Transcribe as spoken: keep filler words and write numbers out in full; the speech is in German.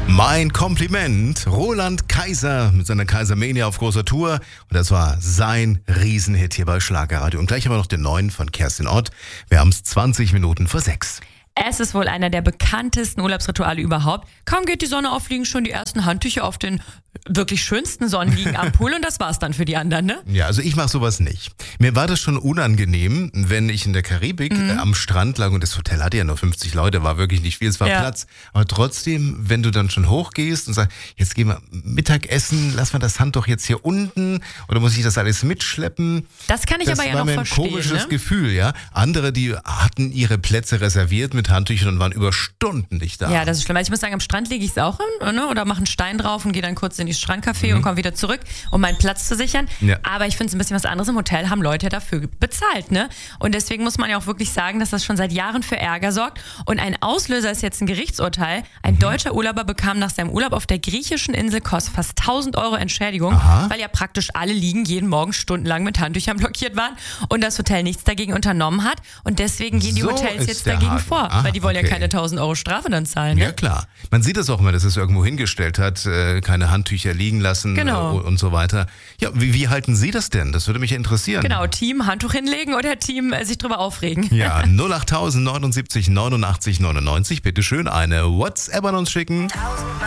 Mein Kompliment, Roland Kaiser mit seiner Kaisermania auf großer Tour. Und das war sein Riesenhit hier bei Schlagerradio. Und gleich haben wir noch den neuen von Kerstin Ott. Wir haben es zwanzig Minuten vor sechs. Es ist wohl einer der bekanntesten Urlaubsrituale überhaupt. Kaum geht die Sonne auf, liegen schon die ersten Handtücher auf den wirklich schönsten Sonnenliegen am Pool und das war's dann für die anderen, ne? Ja, also ich mache sowas nicht. Mir war das schon unangenehm, wenn ich in der Karibik mhm. äh, am Strand lag und das Hotel hatte ja nur fünfzig Leute, war wirklich nicht viel, es war ja. Platz. Aber trotzdem, wenn du dann schon hochgehst und sagst, jetzt gehen wir Mittagessen, lass mal das Handtuch jetzt hier unten oder muss ich das alles mitschleppen? Das kann ich das aber ja war noch mir verstehen. ein komisches ne? Gefühl, ja. Andere, die hatten ihre Plätze reserviert mit Handtüchern und waren über Stunden nicht da. Ja, das ist schlimm. Also ich muss sagen, am Strand lege ich es auch hin, ne? Oder mache einen Stein drauf und gehe dann kurz in die Strandcafé mhm. und komme wieder zurück, um meinen Platz zu sichern. Ja. Aber ich finde es ein bisschen was anderes. Im Hotel haben Leute ja dafür bezahlt, ne? Und deswegen muss man ja auch wirklich sagen, dass das schon seit Jahren für Ärger sorgt. Und ein Auslöser ist jetzt ein Gerichtsurteil. Ein mhm. deutscher Urlauber bekam nach seinem Urlaub auf der griechischen Insel Kos fast tausend Euro Entschädigung, Aha. weil ja praktisch alle Liegen jeden Morgen stundenlang mit Handtüchern blockiert waren und das Hotel nichts dagegen unternommen hat. Und deswegen gehen die So Hotels ist jetzt der dagegen Haken. vor, Ah, weil die wollen okay. ja keine tausend Euro Strafe dann zahlen. Ne? Ja klar. Man sieht es auch immer, dass es irgendwo hingestellt hat, äh, keine Handtücher liegen lassen Genau. äh, und so weiter. Ja, wie, wie halten Sie das denn? Das würde mich interessieren. Genau, Team Handtuch hinlegen oder Team äh, sich drüber aufregen. Ja, null acht neunundsiebzig neunundachtzig neunundneunzig. Bitteschön eine WhatsApp an uns schicken.